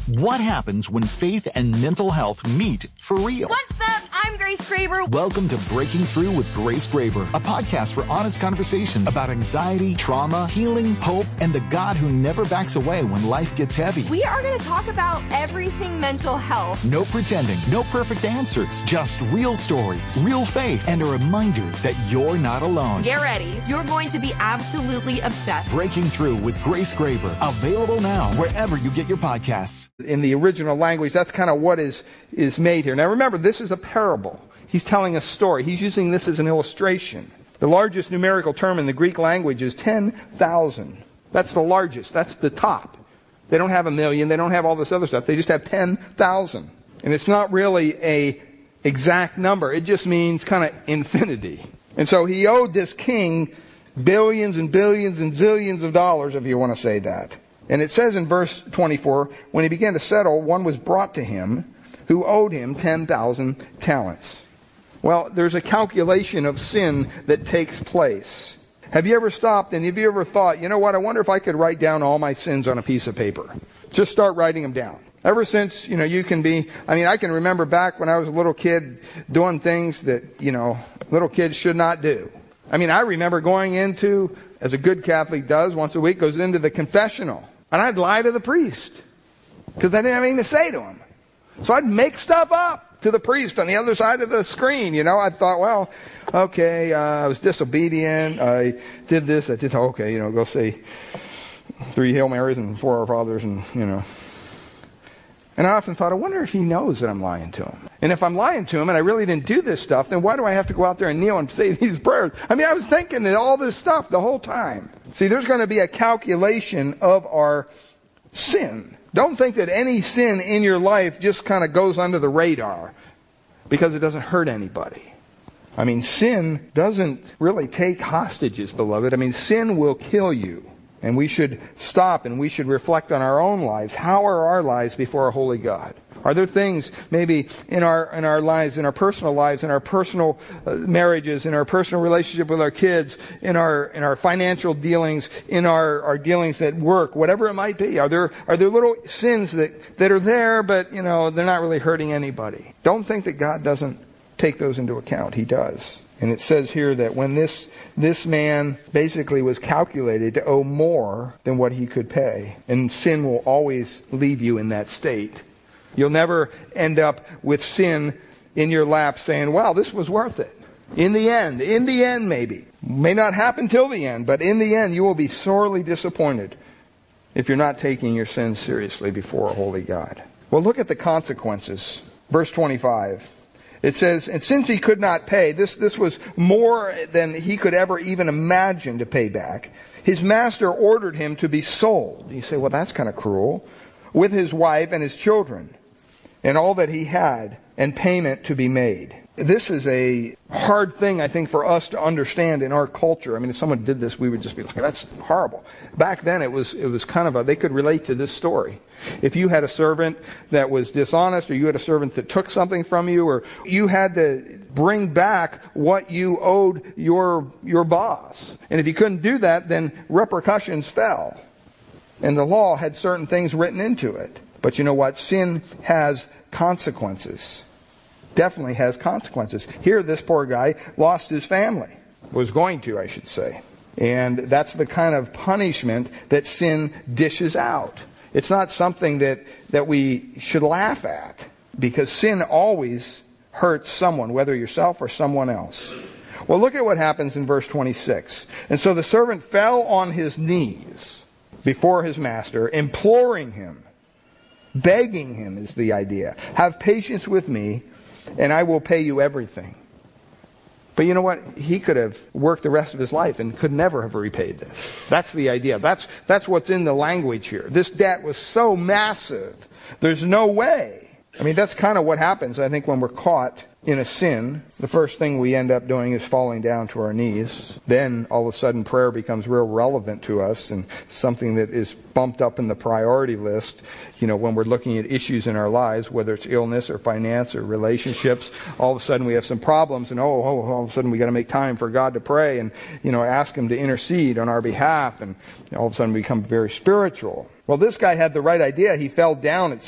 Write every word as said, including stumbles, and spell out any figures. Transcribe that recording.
What happens when faith and mental health meet for real? What's up? I'm Grace Graber. Welcome to Breaking Through with Grace Graber, a podcast for honest conversations about anxiety, trauma, healing, hope, and the God who never backs away when life gets heavy. We are going to talk about everything mental health. No pretending, no perfect answers, just real stories, real faith, and a reminder that you're not alone. Get ready. You're going to be absolutely obsessed. Breaking Through with Grace Graber, available now wherever you get your podcasts. In the original language, that's kind of what is, is made here. Now remember, this is a parable. He's telling a story. He's using this as an illustration. The largest numerical term in the Greek language is ten thousand. That's the largest. That's the top. They don't have a million. They don't have all this other stuff. They just have ten thousand. And it's not really a exact number. It just means kind of infinity. And so he owed this king billions and billions and zillions of dollars, if you want to say that. And it says in verse twenty-four, when he began to settle, one was brought to him who owed him ten thousand talents. Well, there's a calculation of sin that takes place. Have you ever stopped and have you ever thought, you know what, I wonder if I could write down all my sins on a piece of paper. Just start writing them down. Ever since, you know, you can be, I mean, I can remember back when I was a little kid doing things that, you know, little kids should not do. I mean, I remember going into, as a good Catholic does, once a week, goes into the confessional. And I'd lie to the priest because I didn't have anything to say to him. So I'd make stuff up to the priest on the other side of the screen. You know, I thought, well, okay, uh, I was disobedient. I did this. I did, okay, you know, go say three Hail Marys and four Our Fathers and, you know. And I often thought, I wonder if he knows that I'm lying to him. And if I'm lying to him and I really didn't do this stuff, then why do I have to go out there and kneel and say these prayers? I mean, I was thinking that all this stuff the whole time. See, there's going to be a calculation of our sin. Don't think that any sin in your life just kind of goes under the radar because it doesn't hurt anybody. I mean, sin doesn't really take hostages, beloved. I mean, sin will kill you. And we should stop and we should reflect on our own lives. How are our lives before a holy God? Are there things maybe in our in our lives, in our personal lives, in our personal uh, marriages, in our personal relationship with our kids, in our in our financial dealings, in our, our dealings at work, whatever it might be? Are there are there little sins that, that are there, but you know they're not really hurting anybody? Don't think that God doesn't take those into account. He does. And it says here that when this this man basically was calculated to owe more than what he could pay, and sin will always leave you in that state. You'll never end up with sin in your lap saying, wow, this was worth it. In the end, in the end maybe. May not happen till the end, but in the end you will be sorely disappointed if you're not taking your sins seriously before a holy God. Well, look at the consequences. Verse twenty-five. It says, and since he could not pay, this, this was more than he could ever even imagine to pay back, his master ordered him to be sold. You say, well, that's kind of cruel. With his wife and his children and all that he had, and payment to be made. This is a hard thing, I think, for us to understand in our culture. I mean, if someone did this, we would just be like, that's horrible. Back then, it was it was kind of a, they could relate to this story. If you had a servant that was dishonest, or you had a servant that took something from you, or you had to bring back what you owed your your boss. And if you couldn't do that, then repercussions fell. And the law had certain things written into it. But you know what? Sin has consequences. Definitely has consequences. Here, this poor guy lost his family. Was going to, I should say. And that's the kind of punishment that sin dishes out. It's not something that, that we should laugh at. Because sin always hurts someone, whether yourself or someone else. Well, look at what happens in verse twenty-six. And so the servant fell on his knees before his master, imploring him, begging him is the idea. Have patience with me, and I will pay you everything. But you know what? He could have worked the rest of his life and could never have repaid this. That's the idea. That's, that's what's in the language here. This debt was so massive. There's no way. I mean, that's kind of what happens, I think, when we're caught in a sin. The first thing we end up doing is falling down to our knees. Then, all of a sudden, prayer becomes real relevant to us and something that is bumped up in the priority list. You know, when we're looking at issues in our lives, whether it's illness or finance or relationships, all of a sudden we have some problems, and oh, oh all of a sudden we got to make time for God to pray and, you know, ask Him to intercede on our behalf, and all of a sudden we become very spiritual. Well, this guy had the right idea. He fell down, it